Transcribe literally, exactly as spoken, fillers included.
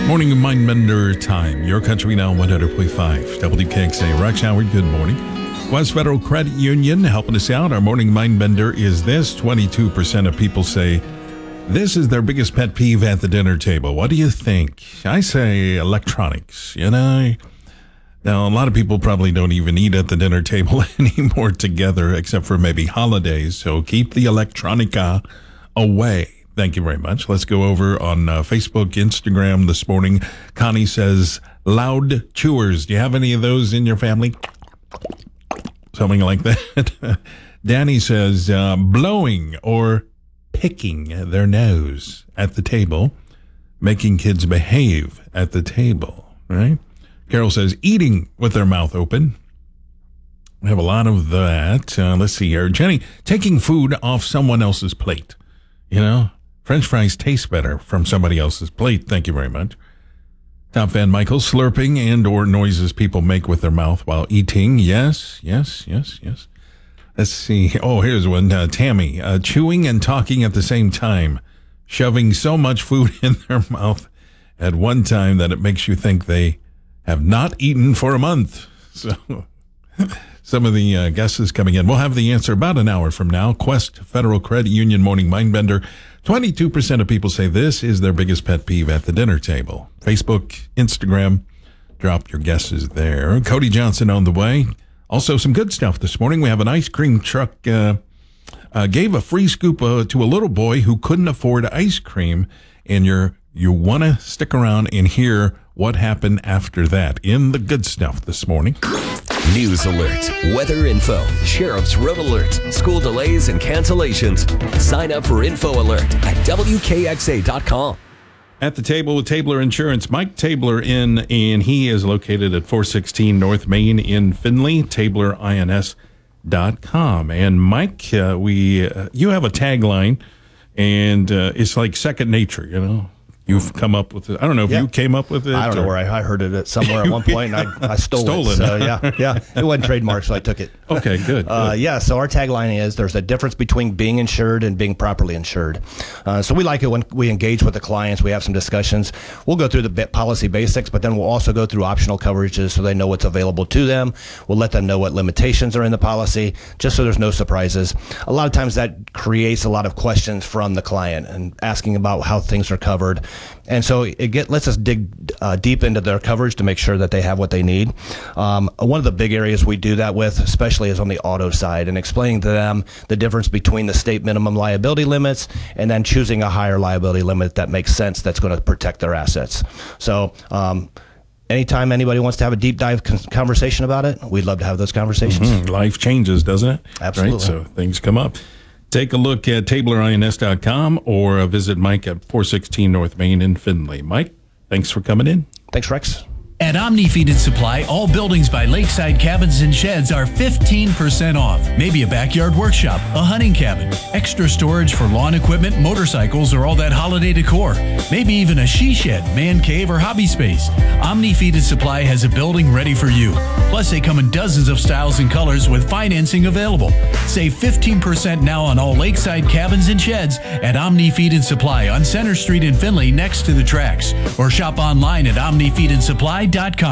Morning Mindbender time. Your country now, one hundred point five. W K X A. Rex Howard, good morning. West Federal Credit Union helping us out. Our morning Mindbender is this. twenty-two percent of people say this is their biggest pet peeve at the dinner table. What do you think? I say electronics, you know. Now, a lot of people probably don't even eat at the dinner table anymore together, except for maybe holidays. So keep the electronica away. Thank you very much. Let's go over on uh, Facebook, Instagram this morning. Connie says, loud chewers. Do you have any of those in your family? Something like that. Danny says, uh, blowing or picking their nose at the table, making kids behave at the table, right? Carol says, eating with their mouth open. We have a lot of that. Uh, let's see here. Jenny, taking food off someone else's plate. You know, French fries taste better from somebody else's plate. Thank you very much. Top fan Michael, slurping and or noises people make with their mouth while eating. Yes, yes, yes, yes. Let's see. Oh, here's one. Uh, Tammy, uh, chewing and talking at the same time, shoving so much food in their mouth at one time that it makes you think they have not eaten for a month. So some of the uh, guesses coming in. We'll have the answer about an hour from now. Quest Federal Credit Union Morning Mindbender. twenty-two percent of people say this is their biggest pet peeve at the dinner table. Facebook, Instagram, drop your guesses there. Cody Johnson on the way. Also, some good stuff this morning. We have an ice cream truck uh, uh, gave a free scoop uh, to a little boy who couldn't afford ice cream. And you're, you want to stick around and hear what happened after that in the good stuff this morning. News alerts, weather info, sheriff's road alerts, school delays and cancellations. Sign up for Info Alert at W K X A dot com. At the table with Tabler Insurance, Mike Tabler in, and he is located at four sixteen North Main in Findlay, tabler ins dot com. And Mike, uh, we uh, you have a tagline, and uh, it's like second nature, you know. You've come up with it. I don't know if yeah. you came up with it. I don't know or... where I, I heard it at somewhere at one point, and I, I stole, stole it. it. So, yeah, yeah. It wasn't trademarked, so I took it. Okay, good. Uh, good. Yeah, so our tagline is there's a difference between being insured and being properly insured. Uh, so we like it when we engage with the clients. We have some discussions. We'll go through the policy basics, but then we'll also go through optional coverages so they know what's available to them. We'll let them know what limitations are in the policy, just so there's no surprises. A lot of times that creates a lot of questions from the client and asking about how things are covered. And so it get, lets us dig uh, deep into their coverage to make sure that they have what they need. Um, one of the big areas we do that with, especially, is on the auto side, and explaining to them the difference between the state minimum liability limits and then choosing a higher liability limit that makes sense, that's going to protect their assets. So um, anytime anybody wants to have a deep dive con- conversation about it, we'd love to have those conversations. Mm-hmm. Life changes, doesn't it? Absolutely. Right? So things come up. Take a look at tabler ins dot com or visit Mike at four sixteen North Main in Findlay. Mike, thanks for coming in. Thanks, Rex. At Omni Feed and Supply, all buildings by Lakeside Cabins and Sheds are fifteen percent off. Maybe a backyard workshop, a hunting cabin, extra storage for lawn equipment, motorcycles, or all that holiday decor. Maybe even a she shed, man cave, or hobby space. Omni Feed and Supply has a building ready for you. Plus, they come in dozens of styles and colors with financing available. Save fifteen percent now on all Lakeside Cabins and Sheds at Omni Feed and Supply on Center Street in Findlay next to the tracks. Or shop online at omni feed and supply dot com.